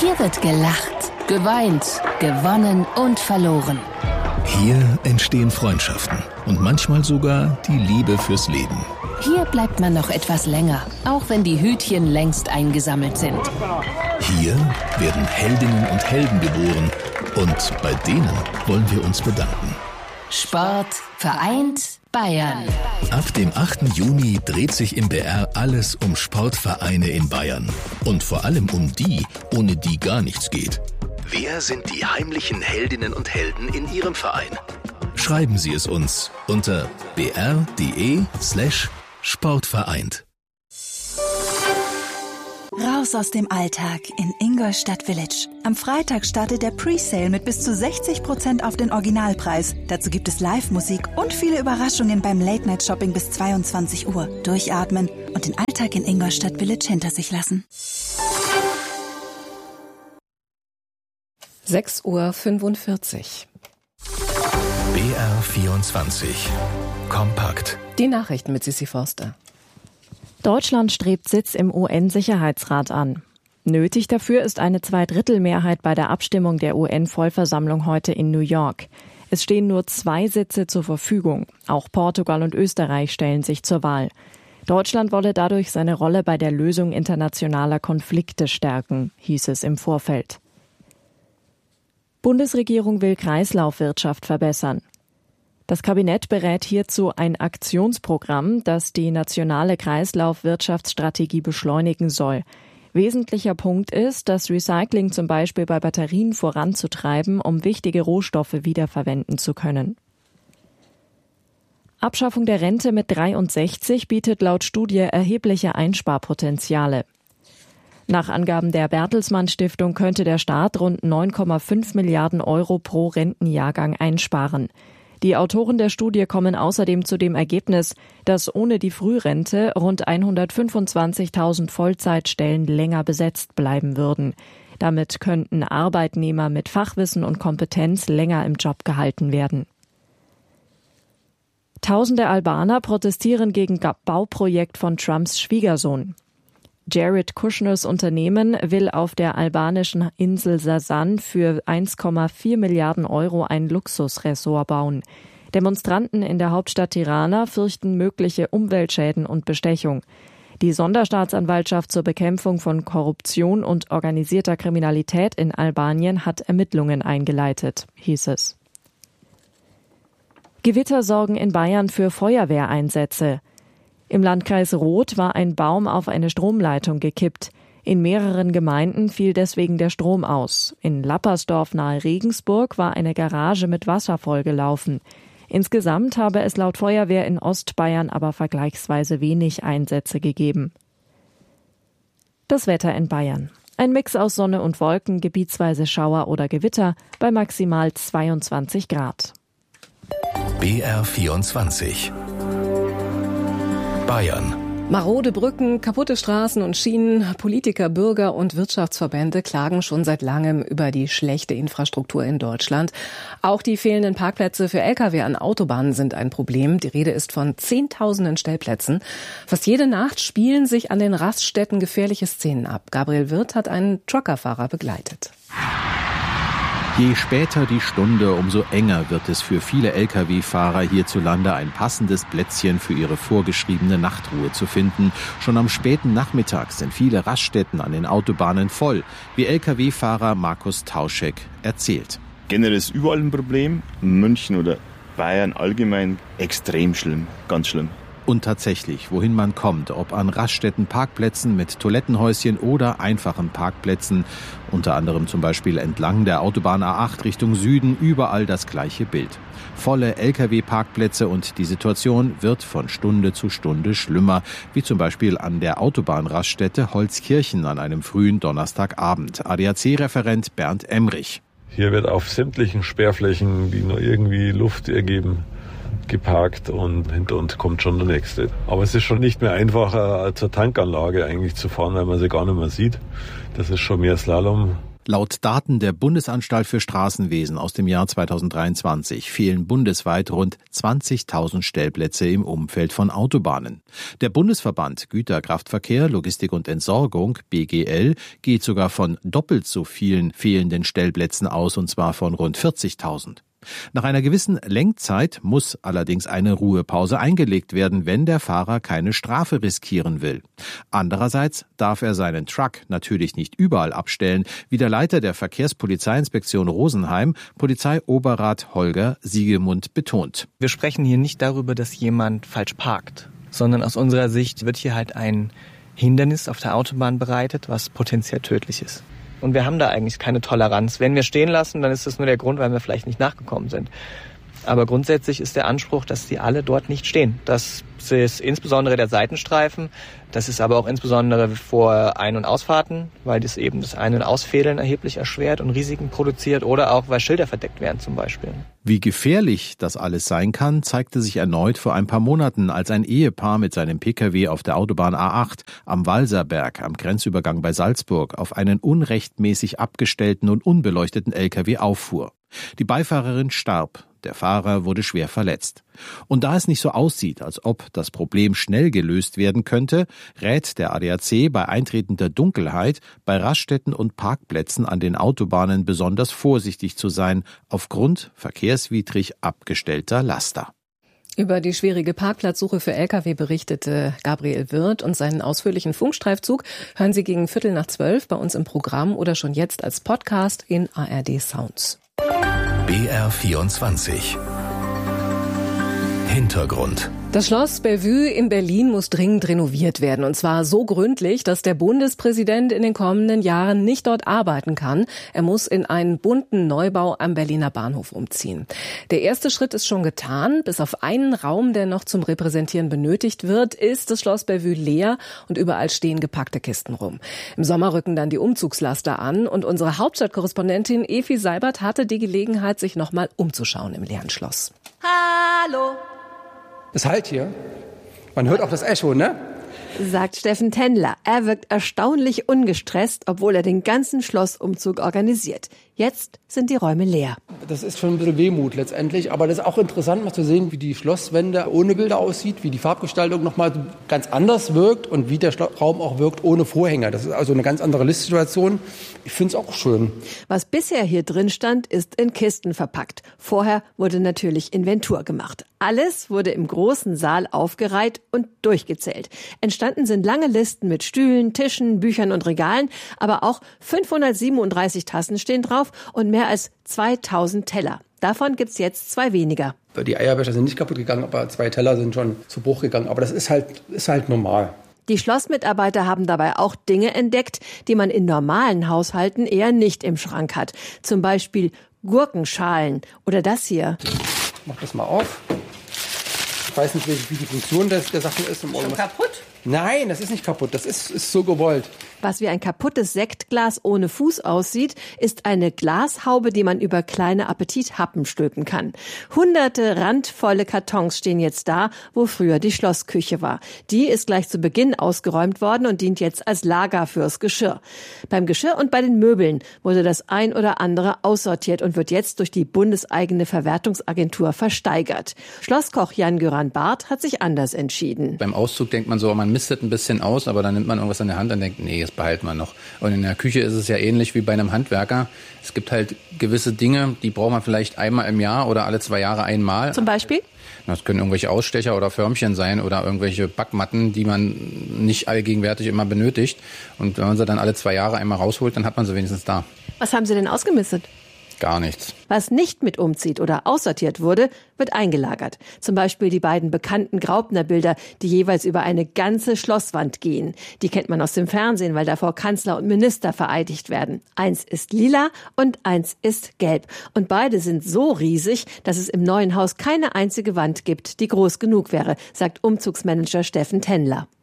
Hier wird gelacht, geweint, gewonnen und verloren. Hier entstehen Freundschaften und manchmal sogar die Liebe fürs Leben. Hier bleibt man noch etwas länger, auch wenn die Hütchen längst eingesammelt sind. Hier werden Heldinnen und Helden geboren und bei denen wollen wir uns bedanken. Sport vereint Bayern. Ab dem 8. Juni dreht sich im BR alles um Sportvereine in Bayern. Und vor allem um die, ohne die gar nichts geht. Wer sind die heimlichen Heldinnen und Helden in Ihrem Verein? Schreiben Sie es uns unter br.de/sportvereint. Raus aus dem Alltag in Ingolstadt Village. Am Freitag startet der Presale mit bis zu 60% auf den Originalpreis. Dazu gibt es Live-Musik und viele Überraschungen beim Late-Night-Shopping bis 22 Uhr. Durchatmen und den Alltag in Ingolstadt Village hinter sich lassen. 6:45 Uhr. BR24 Kompakt. Die Nachrichten mit Sissi Forster. Deutschland strebt Sitz im UN-Sicherheitsrat an. Nötig dafür ist eine Zweidrittelmehrheit bei der Abstimmung der UN-Vollversammlung heute in New York. Es stehen nur 2 Sitze zur Verfügung. Auch Portugal und Österreich stellen sich zur Wahl. Deutschland wolle dadurch seine Rolle bei der Lösung internationaler Konflikte stärken, hieß es im Vorfeld. Bundesregierung will Kreislaufwirtschaft verbessern. Das Kabinett berät hierzu ein Aktionsprogramm, das die nationale Kreislaufwirtschaftsstrategie beschleunigen soll. Wesentlicher Punkt ist, das Recycling zum Beispiel bei Batterien voranzutreiben, um wichtige Rohstoffe wiederverwenden zu können. Abschaffung der Rente mit 63 bietet laut Studie erhebliche Einsparpotenziale. Nach Angaben der Bertelsmann Stiftung könnte der Staat rund 9,5 Milliarden Euro pro Rentenjahrgang einsparen. Die Autoren der Studie kommen außerdem zu dem Ergebnis, dass ohne die Frührente rund 125.000 Vollzeitstellen länger besetzt bleiben würden. Damit könnten Arbeitnehmer mit Fachwissen und Kompetenz länger im Job gehalten werden. Tausende Albaner protestieren gegen Bauprojekt von Trumps Schwiegersohn. Jared Kushners Unternehmen will auf der albanischen Insel Sasan für 1,4 Milliarden Euro ein Luxusressort bauen. Demonstranten in der Hauptstadt Tirana fürchten mögliche Umweltschäden und Bestechung. Die Sonderstaatsanwaltschaft zur Bekämpfung von Korruption und organisierter Kriminalität in Albanien hat Ermittlungen eingeleitet, hieß es. Gewitter sorgen in Bayern für Feuerwehreinsätze. Im Landkreis Roth war ein Baum auf eine Stromleitung gekippt. In mehreren Gemeinden fiel deswegen der Strom aus. In Lappersdorf nahe Regensburg war eine Garage mit Wasser vollgelaufen. Insgesamt habe es laut Feuerwehr in Ostbayern aber vergleichsweise wenig Einsätze gegeben. Das Wetter in Bayern. Ein Mix aus Sonne und Wolken, gebietsweise Schauer oder Gewitter bei maximal 22 Grad. BR24 Bayern. Marode Brücken, kaputte Straßen und Schienen, Politiker, Bürger und Wirtschaftsverbände klagen schon seit langem über die schlechte Infrastruktur in Deutschland. Auch die fehlenden Parkplätze für Lkw an Autobahnen sind ein Problem. Die Rede ist von Zehntausenden Stellplätzen. Fast jede Nacht spielen sich an den Raststätten gefährliche Szenen ab. Gabriel Wirth hat einen Truckerfahrer begleitet. Je später die Stunde, umso enger wird es für viele Lkw-Fahrer hierzulande, ein passendes Plätzchen für ihre vorgeschriebene Nachtruhe zu finden. Schon am späten Nachmittag sind viele Raststätten an den Autobahnen voll, wie Lkw-Fahrer Markus Tauschek erzählt. Generell ist überall ein Problem. München oder Bayern allgemein extrem schlimm, ganz schlimm. Und tatsächlich, wohin man kommt, ob an Raststätten, Parkplätzen mit Toilettenhäuschen oder einfachen Parkplätzen, unter anderem zum Beispiel entlang der Autobahn A8 Richtung Süden, überall das gleiche Bild. Volle Lkw-Parkplätze und die Situation wird von Stunde zu Stunde schlimmer, wie zum Beispiel an der Autobahnraststätte Holzkirchen an einem frühen Donnerstagabend. ADAC-Referent Bernd Emrich. Hier wird auf sämtlichen Sperrflächen, die nur irgendwie Luft ergeben, geparkt und hinter uns kommt schon der nächste. Aber es ist schon nicht mehr einfacher zur Tankanlage eigentlich zu fahren, weil man sie gar nicht mehr sieht. Das ist schon mehr Slalom. Laut Daten der Bundesanstalt für Straßenwesen aus dem Jahr 2023 fehlen bundesweit rund 20.000 Stellplätze im Umfeld von Autobahnen. Der Bundesverband Güterkraftverkehr, Logistik und Entsorgung, BGL, geht sogar von doppelt so vielen fehlenden Stellplätzen aus, und zwar von rund 40.000. Nach einer gewissen Lenkzeit muss allerdings eine Ruhepause eingelegt werden, wenn der Fahrer keine Strafe riskieren will. Andererseits darf er seinen Truck natürlich nicht überall abstellen, wie der Leiter der Verkehrspolizeiinspektion Rosenheim, Polizeioberrat Holger Siegemund, betont. Wir sprechen hier nicht darüber, dass jemand falsch parkt, sondern aus unserer Sicht wird hier halt ein Hindernis auf der Autobahn bereitet, was potenziell tödlich ist. Und wir haben da eigentlich keine Toleranz. Wenn wir stehen lassen, dann ist das nur der Grund, weil wir vielleicht nicht nachgekommen sind. Aber grundsätzlich ist der Anspruch, dass die alle dort nicht stehen. Das ist insbesondere der Seitenstreifen. Das ist aber auch insbesondere vor Ein- und Ausfahrten, weil das eben das Ein- und Ausfädeln erheblich erschwert und Risiken produziert oder auch, weil Schilder verdeckt werden zum Beispiel. Wie gefährlich das alles sein kann, zeigte sich erneut vor ein paar Monaten, als ein Ehepaar mit seinem Pkw auf der Autobahn A8 am Walserberg am Grenzübergang bei Salzburg auf einen unrechtmäßig abgestellten und unbeleuchteten Lkw auffuhr. Die Beifahrerin starb. Der Fahrer wurde schwer verletzt. Und da es nicht so aussieht, als ob das Problem schnell gelöst werden könnte, rät der ADAC bei eintretender Dunkelheit bei Raststätten und Parkplätzen an den Autobahnen besonders vorsichtig zu sein, aufgrund verkehrswidrig abgestellter Laster. Über die schwierige Parkplatzsuche für Lkw berichtete Gabriel Wirth, und seinen ausführlichen Funkstreifzug hören Sie gegen 11:15 bei uns im Programm oder schon jetzt als Podcast in ARD Sounds. BR24 Hintergrund. Das Schloss Bellevue in Berlin muss dringend renoviert werden, und zwar so gründlich, dass der Bundespräsident in den kommenden Jahren nicht dort arbeiten kann. Er muss in einen bunten Neubau am Berliner Bahnhof umziehen. Der erste Schritt ist schon getan. Bis auf einen Raum, der noch zum Repräsentieren benötigt wird, ist das Schloss Bellevue leer und überall stehen gepackte Kisten rum. Im Sommer rücken dann die Umzugslaster an, und unsere Hauptstadtkorrespondentin Efi Seibert hatte die Gelegenheit, sich nochmal umzuschauen im leeren Schloss. Hallo! Es halt hier. Man hört auch das Echo, ne? Sagt Steffen Tendler. Er wirkt erstaunlich ungestresst, obwohl er den ganzen Schlossumzug organisiert. Jetzt sind die Räume leer. Das ist schon ein bisschen Wehmut letztendlich, aber das ist auch interessant, mal zu sehen, wie die Schlosswände ohne Bilder aussieht, wie die Farbgestaltung nochmal ganz anders wirkt und wie der Raum auch wirkt ohne Vorhänge. Das ist also eine ganz andere Listsituation. Ich finde es auch schön. Was bisher hier drin stand, ist in Kisten verpackt. Vorher wurde natürlich Inventur gemacht. Alles wurde im großen Saal aufgereiht und durchgezählt. Entstanden sind lange Listen mit Stühlen, Tischen, Büchern und Regalen, aber auch 537 Tassen stehen drauf und mehr als 2000 Teller. Davon gibt's jetzt 2 weniger. Die Eierbecher sind nicht kaputt gegangen, aber 2 Teller sind schon zu Bruch gegangen. Aber das ist halt normal. Die Schlossmitarbeiter haben dabei auch Dinge entdeckt, die man in normalen Haushalten eher nicht im Schrank hat. Zum Beispiel Gurkenschalen oder das hier. Ich mach das mal auf. Ich weiß nicht, wie die Funktion der Sachen ist. Schon kaputt? Nein, das ist nicht kaputt. Das ist so gewollt. Was wie ein kaputtes Sektglas ohne Fuß aussieht, ist eine Glashaube, die man über kleine Appetithappen stülpen kann. Hunderte randvolle Kartons stehen jetzt da, wo früher die Schlossküche war. Die ist gleich zu Beginn ausgeräumt worden und dient jetzt als Lager fürs Geschirr. Beim Geschirr und bei den Möbeln wurde das ein oder andere aussortiert und wird jetzt durch die bundeseigene Verwertungsagentur versteigert. Schlosskoch Jan-Göran Barth hat sich anders entschieden. Beim Auszug denkt man so, man mistet ein bisschen aus, aber dann nimmt man irgendwas in der Hand und denkt, nee, das behalten wir noch. Und in der Küche ist es ja ähnlich wie bei einem Handwerker. Es gibt halt gewisse Dinge, die braucht man vielleicht einmal im Jahr oder alle 2 Jahre einmal. Zum Beispiel? Das können irgendwelche Ausstecher oder Förmchen sein oder irgendwelche Backmatten, die man nicht allgegenwärtig immer benötigt. Und wenn man sie dann alle 2 Jahre einmal rausholt, dann hat man sie wenigstens da. Was haben Sie denn ausgemistet? Gar nichts. Was nicht mit umzieht oder aussortiert wurde, wird eingelagert. Zum Beispiel die beiden bekannten Graupner-Bilder, die jeweils über eine ganze Schlosswand gehen. Die kennt man aus dem Fernsehen, weil davor Kanzler und Minister vereidigt werden. Eins ist lila und eins ist gelb. Und beide sind so riesig, dass es im neuen Haus keine einzige Wand gibt, die groß genug wäre, sagt Umzugsmanager Steffen Tendler.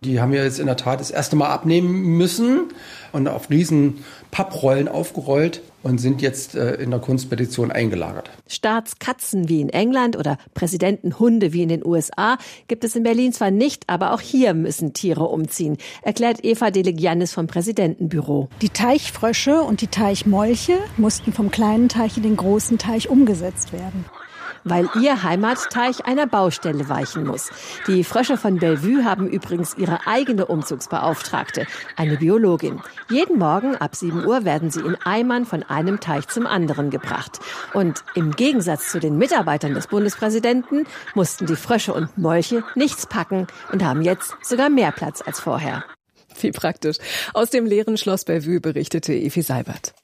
Die haben wir jetzt in der Tat das erste Mal abnehmen müssen und auf riesen Papprollen aufgerollt und sind jetzt in der Kunstpetition eingelagert. Staatskatzen wie in England oder Präsidentenhunde wie in den USA gibt es in Berlin zwar nicht, aber auch hier müssen Tiere umziehen, erklärt Eva Delegiannis vom Präsidentenbüro. Die Teichfrösche und die Teichmolche mussten vom kleinen Teich in den großen Teich umgesetzt werden. Weil ihr Heimatteich einer Baustelle weichen muss. Die Frösche von Bellevue haben übrigens ihre eigene Umzugsbeauftragte, eine Biologin. Jeden Morgen ab 7 Uhr werden sie in Eimern von einem Teich zum anderen gebracht. Und im Gegensatz zu den Mitarbeitern des Bundespräsidenten mussten die Frösche und Molche nichts packen und haben jetzt sogar mehr Platz als vorher. Wie praktisch. Aus dem leeren Schloss Bellevue berichtete Evi Seibert.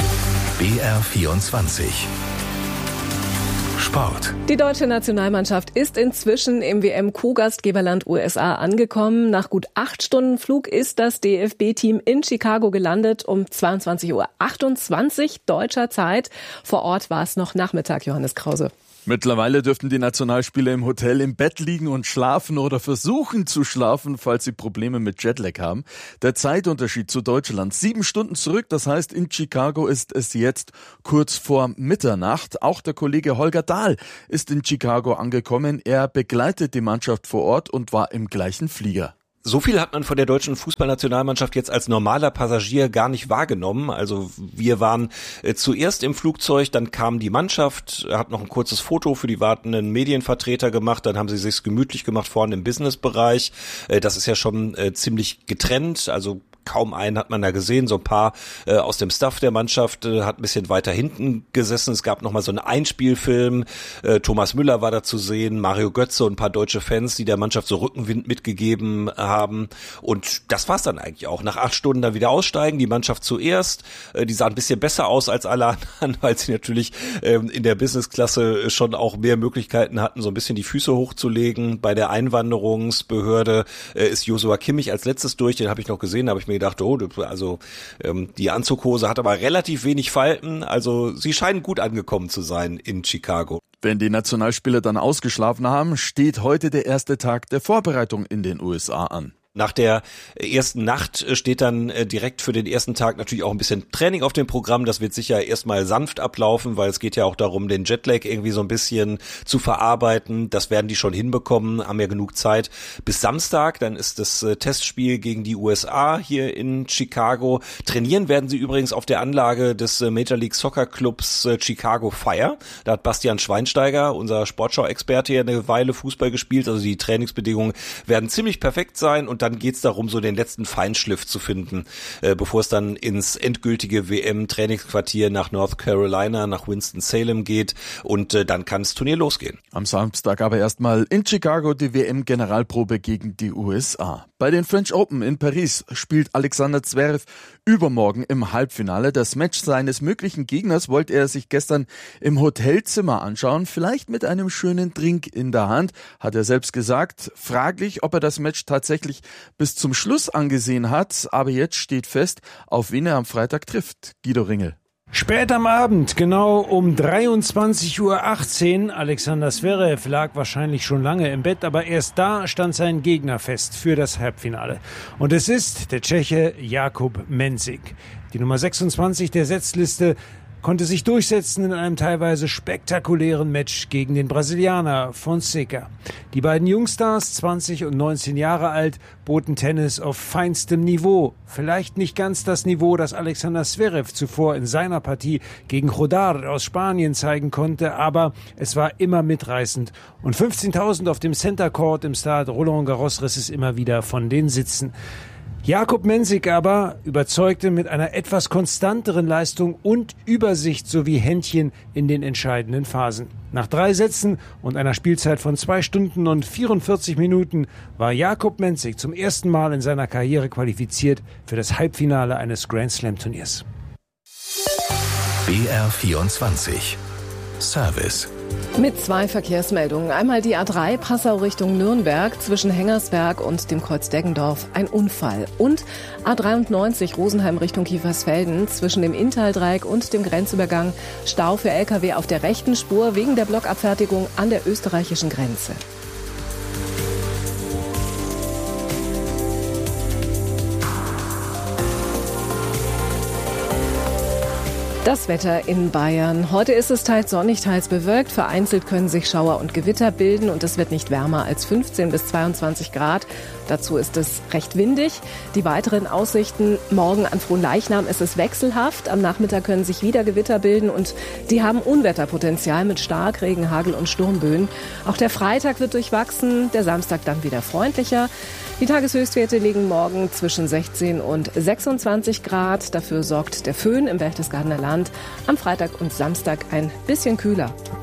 BR24 Sport. Die deutsche Nationalmannschaft ist inzwischen im WM-Co-Gastgeberland USA angekommen. Nach gut 8 Stunden Flug ist das DFB-Team in Chicago gelandet um 22:28 Uhr deutscher Zeit. Vor Ort war es noch Nachmittag, Johannes Krause. Mittlerweile dürften die Nationalspieler im Hotel im Bett liegen und schlafen oder versuchen zu schlafen, falls sie Probleme mit Jetlag haben. Der Zeitunterschied zu Deutschland 7 Stunden zurück, das heißt in Chicago ist es jetzt kurz vor Mitternacht. Auch der Kollege Holger Dahl ist in Chicago angekommen. Er begleitet die Mannschaft vor Ort und war im gleichen Flieger. So viel hat man von der deutschen Fußballnationalmannschaft jetzt als normaler Passagier gar nicht wahrgenommen. Also wir waren zuerst im Flugzeug, dann kam die Mannschaft, hat noch ein kurzes Foto für die wartenden Medienvertreter gemacht, dann haben sie sich's gemütlich gemacht vorne im Businessbereich. Das ist ja schon ziemlich getrennt, also kaum einen hat man da gesehen, so ein paar aus dem Staff der Mannschaft hat ein bisschen weiter hinten gesessen. Es gab nochmal so einen Einspielfilm, Thomas Müller war da zu sehen, Mario Götze und ein paar deutsche Fans, die der Mannschaft so Rückenwind mitgegeben haben und das war's dann eigentlich auch. Nach 8 Stunden dann wieder aussteigen, die Mannschaft zuerst, die sah ein bisschen besser aus als alle anderen, weil sie natürlich in der Businessklasse schon auch mehr Möglichkeiten hatten, so ein bisschen die Füße hochzulegen. Bei der Einwanderungsbehörde ist Joshua Kimmich als letztes durch, den habe ich noch gesehen, habe ich mir gedacht, die Anzughose hat aber relativ wenig Falten, also sie scheinen gut angekommen zu sein in Chicago. Wenn die Nationalspieler dann ausgeschlafen haben, steht heute der erste Tag der Vorbereitung in den USA an. Nach der ersten Nacht steht dann direkt für den ersten Tag natürlich auch ein bisschen Training auf dem Programm. Das wird sicher erstmal sanft ablaufen, weil es geht ja auch darum, den Jetlag irgendwie so ein bisschen zu verarbeiten. Das werden die schon hinbekommen, haben ja genug Zeit. Bis Samstag, dann ist das Testspiel gegen die USA hier in Chicago. Trainieren werden sie übrigens auf der Anlage des Major League Soccer Clubs Chicago Fire. Da hat Bastian Schweinsteiger, unser Sportschau-Experte, hier eine Weile Fußball gespielt. Also die Trainingsbedingungen werden ziemlich perfekt sein und dann geht's darum, so den letzten Feinschliff zu finden, bevor es dann ins endgültige WM-Trainingsquartier nach North Carolina, nach Winston-Salem geht und dann kann das Turnier losgehen. Am Samstag aber erstmal in Chicago die WM-Generalprobe gegen die USA. Bei den French Open in Paris spielt Alexander Zverev übermorgen im Halbfinale. Das Match seines möglichen Gegners wollte er sich gestern im Hotelzimmer anschauen, vielleicht mit einem schönen Drink in der Hand, hat er selbst gesagt. Fraglich, ob er das Match tatsächlich bis zum Schluss angesehen hat, aber jetzt steht fest, auf wen er am Freitag trifft. Guido Ringel. Spät am Abend, genau um 23:18 Uhr. Alexander Zverev lag wahrscheinlich schon lange im Bett, aber erst da stand sein Gegner fest für das Halbfinale. Und es ist der Tscheche Jakub Mensik. Die Nummer 26 der Setzliste konnte sich durchsetzen in einem teilweise spektakulären Match gegen den Brasilianer Fonseca. Die beiden Jungstars, 20 und 19 Jahre alt, boten Tennis auf feinstem Niveau. Vielleicht nicht ganz das Niveau, das Alexander Zverev zuvor in seiner Partie gegen Rodar aus Spanien zeigen konnte, aber es war immer mitreißend. Und 15.000 auf dem Center Court im Stade Roland Garros riss es immer wieder von den Sitzen. Jakub Mensik aber überzeugte mit einer etwas konstanteren Leistung und Übersicht sowie Händchen in den entscheidenden Phasen. Nach 3 Sätzen und einer Spielzeit von 2 Stunden und 44 Minuten war Jakub Mensik zum ersten Mal in seiner Karriere qualifiziert für das Halbfinale eines Grand-Slam-Turniers. BR24 Service. Mit 2 Verkehrsmeldungen. Einmal die A3 Passau Richtung Nürnberg zwischen Hengersberg und dem Kreuz Deggendorf. Ein Unfall. Und A93 Rosenheim Richtung Kiefersfelden zwischen dem Inntal-Dreieck und dem Grenzübergang. Stau für Lkw auf der rechten Spur wegen der Blockabfertigung an der österreichischen Grenze. Das Wetter in Bayern. Heute ist es teils sonnig, teils bewölkt. Vereinzelt können sich Schauer und Gewitter bilden und es wird nicht wärmer als 15 bis 22 Grad. Dazu ist es recht windig. Die weiteren Aussichten: morgen an Fronleichnam ist es wechselhaft. Am Nachmittag können sich wieder Gewitter bilden und die haben Unwetterpotenzial mit Starkregen, Hagel und Sturmböen. Auch der Freitag wird durchwachsen, der Samstag dann wieder freundlicher. Die Tageshöchstwerte liegen morgen zwischen 16 und 26 Grad. Dafür sorgt der Föhn im Berchtesgadener Land. Am Freitag und Samstag ein bisschen kühler.